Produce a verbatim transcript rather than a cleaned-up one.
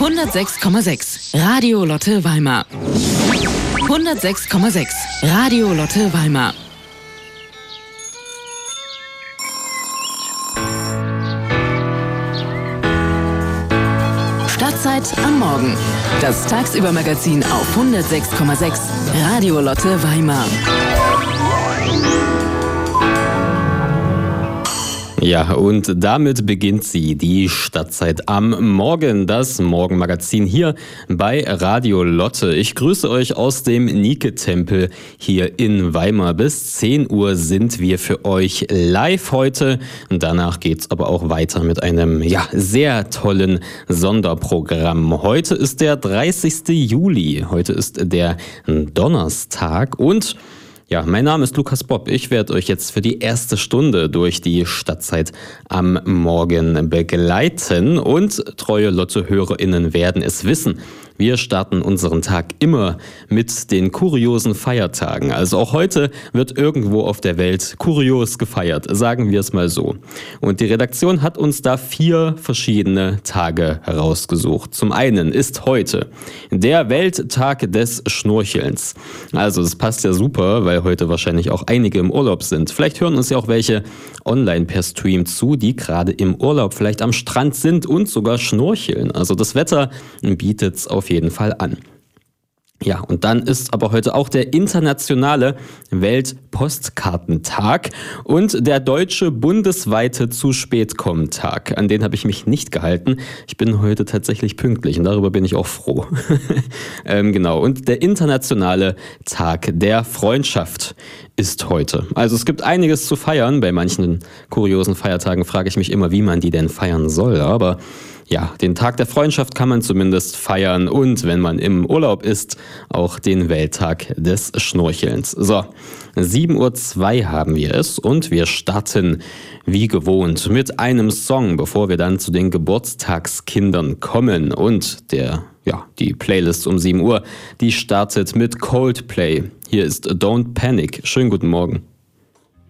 hundertsechs Komma sechs Radio Lotte Weimar. hundertsechs Komma sechs Radio Lotte Weimar. Stadtzeit am Morgen. Das Tagsübermagazin auf hundertsechs Komma sechs Radio Lotte Weimar. Ja, und damit beginnt sie, die Stadtzeit am Morgen, das Morgenmagazin hier bei Radio Lotte. Ich grüße euch aus dem Nike-Tempel hier in Weimar. Bis zehn Uhr sind wir für euch live heute. Danach geht's aber auch weiter mit einem, ja, sehr tollen Sonderprogramm. Heute ist der dreißigste Juli. Heute ist der Donnerstag und ja, mein Name ist Lukas Bob. Ich werde euch jetzt für die erste Stunde durch die Stadtzeit am Morgen begleiten und treue Lotte-HörerInnen werden es wissen. Wir starten unseren Tag immer mit den kuriosen Feiertagen. Also auch heute wird irgendwo auf der Welt kurios gefeiert, sagen wir es mal so. Und die Redaktion hat uns da vier verschiedene Tage herausgesucht. Zum einen ist heute der Welttag des Schnorchelns. Also das passt ja super, weil heute wahrscheinlich auch einige im Urlaub sind. Vielleicht hören uns ja auch welche online per Stream zu, die gerade im Urlaub vielleicht am Strand sind und sogar schnorcheln. Also das Wetter bietet es auf jeden Fall an. Ja, und dann ist aber heute auch der internationale Weltpostkartentag und der deutsche bundesweite Zu-Spät-Kommen-Tag. An den habe ich mich nicht gehalten. Ich bin heute tatsächlich pünktlich und darüber bin ich auch froh. ähm, genau, und der internationale Tag der Freundschaft ist heute. Also es gibt einiges zu feiern. Bei manchen kuriosen Feiertagen frage ich mich immer, wie man die denn feiern soll. Aber ja, den Tag der Freundschaft kann man zumindest feiern und wenn man im Urlaub ist, auch den Welttag des Schnorchelns. So, sieben Uhr zwei haben wir es und wir starten wie gewohnt mit einem Song, bevor wir dann zu den Geburtstagskindern kommen. Und der, ja, die Playlist um sieben Uhr, die startet mit Coldplay. Hier ist Don't Panic. Schönen guten Morgen.